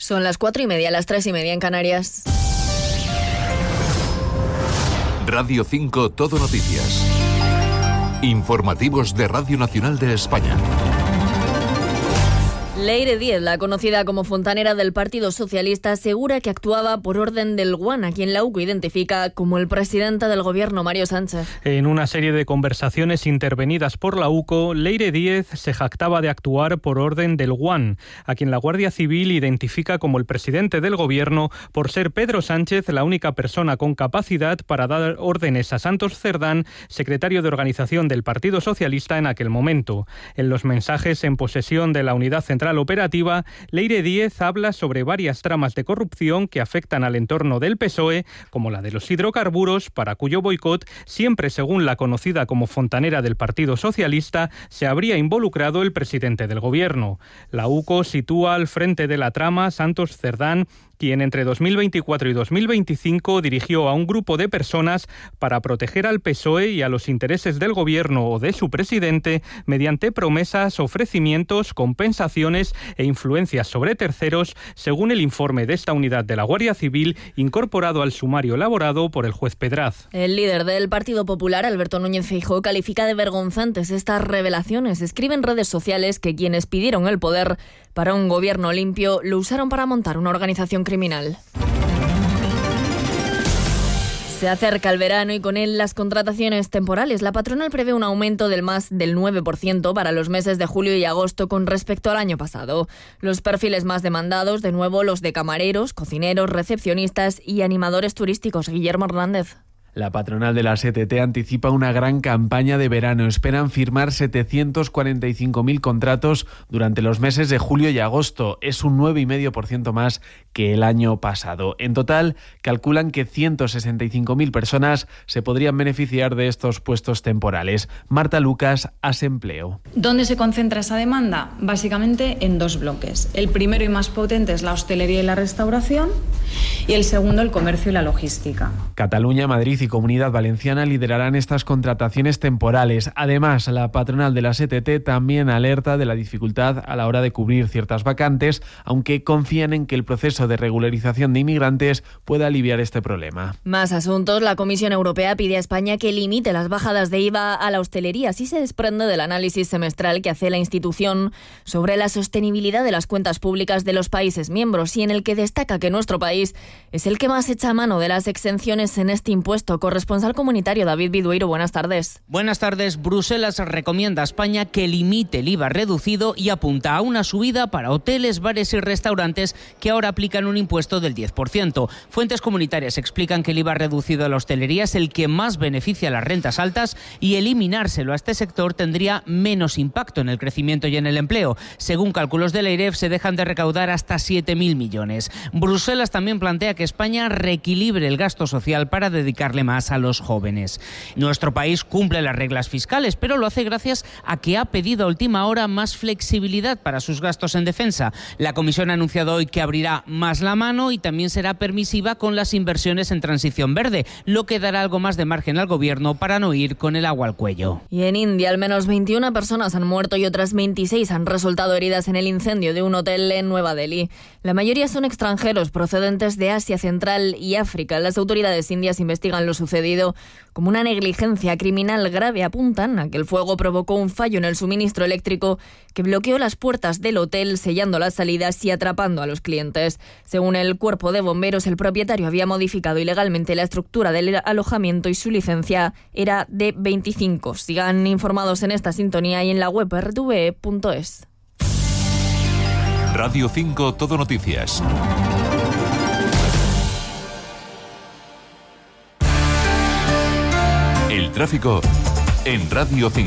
Son las 4:30, las 3:30 en Canarias. Radio 5 Todo Noticias. Informativos de Radio Nacional de España. Leire Díez, la conocida como fontanera del Partido Socialista, asegura que actuaba por orden del Guan, a quien la UCO identifica como el presidente del gobierno, Mario Sánchez. En una serie de conversaciones intervenidas por la UCO, Leire Díez se jactaba de actuar por orden del Guan, a quien la Guardia Civil identifica como el presidente del gobierno por ser Pedro Sánchez la única persona con capacidad para dar órdenes a Santos Cerdán, secretario de organización del Partido Socialista en aquel momento. En los mensajes en posesión de la Unidad Central Operativa, Leire Díez habla sobre varias tramas de corrupción que afectan al entorno del PSOE, como la de los hidrocarburos, para cuyo boicot, siempre según la conocida como fontanera del Partido Socialista, se habría involucrado el presidente del gobierno. La UCO sitúa al frente de la trama Santos Cerdán, quien entre 2024 y 2025 dirigió a un grupo de personas para proteger al PSOE y a los intereses del gobierno o de su presidente mediante promesas, ofrecimientos, compensaciones e influencias sobre terceros, según el informe de esta unidad de la Guardia Civil incorporado al sumario elaborado por el juez Pedraz. El líder del Partido Popular, Alberto Núñez Feijóo, califica de vergonzantes estas revelaciones. Escribe en redes sociales que quienes pidieron el poder para un gobierno limpio lo usaron para montar una organización criminal. Se acerca el verano y con él las contrataciones temporales. La patronal prevé un aumento del más del 9% para los meses de julio y agosto con respecto al año pasado. Los perfiles más demandados, de nuevo, los de camareros, cocineros, recepcionistas y animadores turísticos. Guillermo Hernández. La patronal de la STT anticipa una gran campaña de verano. Esperan firmar 745.000 contratos durante los meses de julio y agosto. Es un 9,5% más que el año pasado. En total, calculan que 165.000 personas se podrían beneficiar de estos puestos temporales. Marta Lucas, Asempleo. ¿Dónde se concentra esa demanda? Básicamente en dos bloques. El primero y más potente es la hostelería y la restauración, y el segundo el comercio y la logística. Cataluña, Madrid y Comunidad Valenciana liderarán estas contrataciones temporales. Además, la patronal de la STT también alerta de la dificultad a la hora de cubrir ciertas vacantes, aunque confían en que el proceso de regularización de inmigrantes pueda aliviar este problema. Más asuntos. La Comisión Europea pide a España que limite las bajadas de IVA a la hostelería. Así se desprende del análisis semestral que hace la institución sobre la sostenibilidad de las cuentas públicas de los países miembros y en el que destaca que nuestro país es el que más echa mano de las exenciones en este impuesto. Corresponsal comunitario David Bidueiro, buenas tardes. Buenas tardes. Bruselas recomienda a España que limite el IVA reducido y apunta a una subida para hoteles, bares y restaurantes que ahora aplican un impuesto del 10%. Fuentes comunitarias explican que el IVA reducido a la hostelería es el que más beneficia a las rentas altas y eliminárselo a este sector tendría menos impacto en el crecimiento y en el empleo. Según cálculos de la IREF, se dejan de recaudar hasta 7.000 millones. Bruselas también plantea que España reequilibre el gasto social para dedicarle más a los jóvenes. Nuestro país cumple las reglas fiscales, pero lo hace gracias a que ha pedido a última hora más flexibilidad para sus gastos en defensa. La Comisión ha anunciado hoy que abrirá más la mano y también será permisiva con las inversiones en transición verde, lo que dará algo más de margen al gobierno para no ir con el agua al cuello. Y en India, al menos 21 personas han muerto y otras 26 han resultado heridas en el incendio de un hotel en Nueva Delhi. La mayoría son extranjeros procedentes de Asia Central y África. Las autoridades indias investigan lo sucedido como una negligencia criminal grave. Apuntan a que el fuego provocó un fallo en el suministro eléctrico que bloqueó las puertas del hotel, sellando las salidas y atrapando a los clientes. Según el cuerpo de bomberos, el propietario había modificado ilegalmente la estructura del alojamiento y su licencia era de 25. Sigan informados en esta sintonía y en la web rtve.es. Radio 5 Todo Noticias. El tráfico en Radio 5.